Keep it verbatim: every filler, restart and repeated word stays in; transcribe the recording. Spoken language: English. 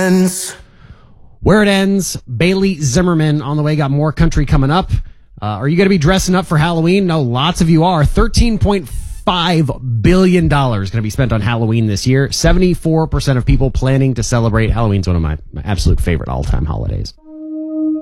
ends. Where it ends, Bailey Zimmerman on the way. Got more country coming up. Uh, are you going to be dressing up for Halloween? No, lots of you are. thirteen point five billion dollars going to be spent on Halloween this year. seventy-four percent of people planning to celebrate. Halloween's one of my, my absolute favorite all-time holidays.